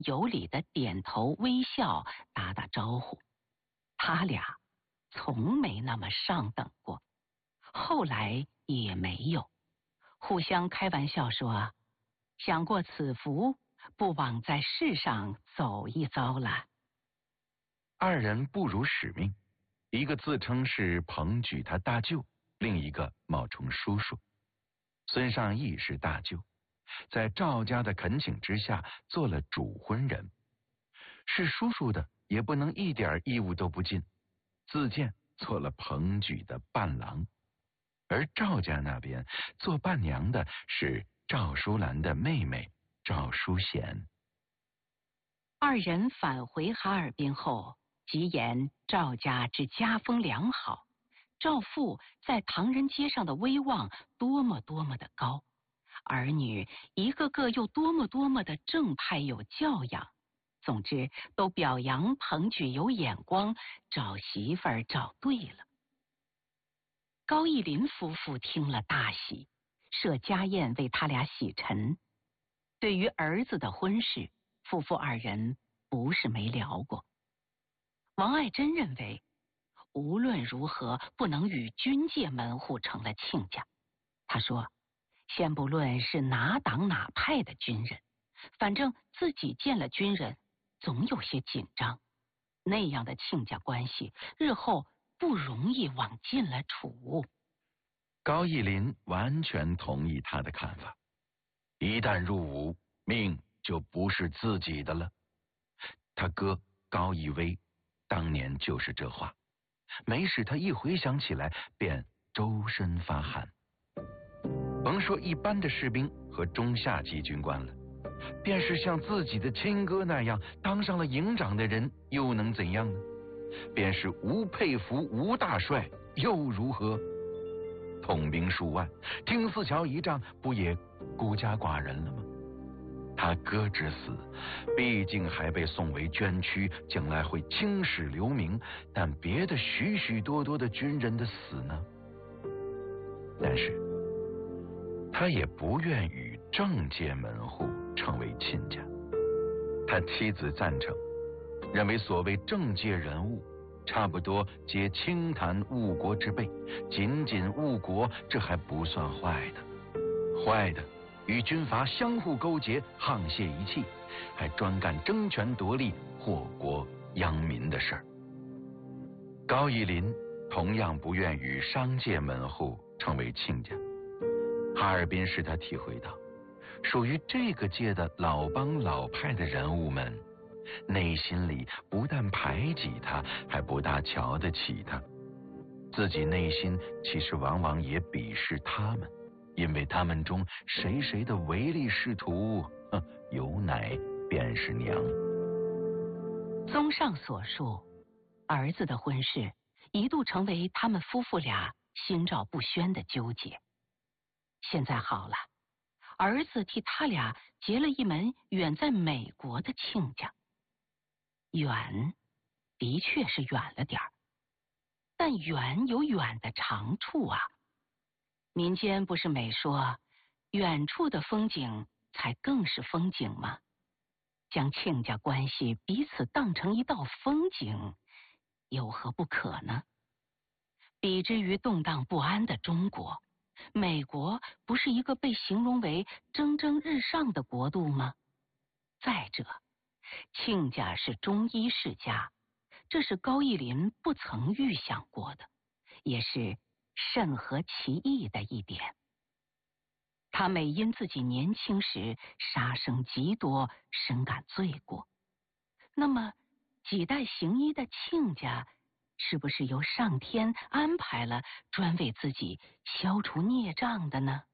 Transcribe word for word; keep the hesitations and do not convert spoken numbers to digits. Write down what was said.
有礼的点头微笑，打打招呼。他俩从没那么上等过，后来也没有，互相开玩笑说，享过此福，不枉在世上走一遭了。 二人不辱使命，一个自称是彭举他大舅，另一个冒充叔叔。孙尚义是大舅，在赵家的恳请之下做了主婚人，是叔叔的也不能一点义务都不尽，自荐做了彭举的伴郎。而赵家那边做伴娘的是赵淑兰的妹妹赵淑贤。 二人返回哈尔滨后，即言赵家之家风良好，赵父在唐人街上的威望多么多么的高，儿女一个个又多么多么的正派有教养，总之都表扬彭举有眼光，找媳妇儿找对了。高义林夫妇听了大喜，设家宴为他俩洗尘。对于儿子的婚事，夫妇二人不是没聊过。王爱珍认为，无论如何不能与军界门户成了亲家。他说，先不论是哪党哪派的军人，反正自己见了军人总有些紧张，那样的亲家关系日后不容易往近了处。 高义林完全同意他的看法，一旦入伍，命就不是自己的了。他哥高义威当年就是这话，没使他一回想起来便周身发汗。甭说一般的士兵和中下级军官了，便是像自己的亲哥那样当上了营长的人，又能怎样呢？便是吴佩孚吴大帅又如何？统兵数万，听四桥一仗，不也孤家寡人了吗？他哥之死，毕竟还被送为捐躯，将来会青史留名，但别的许许多多的军人的死呢？但是他也不愿与政界门户成为亲家。他妻子赞成，认为所谓政界人物差不多皆轻谈误国之辈，仅仅误国这还不算坏的，坏的与军阀相互勾结，沆瀣一气，还专干争权夺利、祸国殃民的事儿。高义林同样不愿与商界门户成为亲家。哈尔滨使他体会到，属于这个界的老帮老派的人物们，内心里不但排挤他，还不大瞧得起他，自己内心其实往往也鄙视他们，因为他们中谁谁的唯利是图，哼，有奶便是娘。 综上所述，儿子的婚事一度成为他们夫妇俩心照不宣的纠结。现在好了，儿子替他俩结了一门远在美国的亲家。远，的确是远了点儿，但远有远的长处啊。民间不是美说，远处的风景才更是风景吗？将亲家关系彼此当成一道风景，有何不可呢？比之于动荡不安的中国，美国不是一个被形容为蒸蒸日上的国度吗？再者，亲家是中医世家，这是高义林不曾预想过的，也是甚合其意的一点。他每因自己年轻时杀生极多，深感罪过。那么几代行医的亲家，是不是由上天安排了专为自己消除孽障的呢？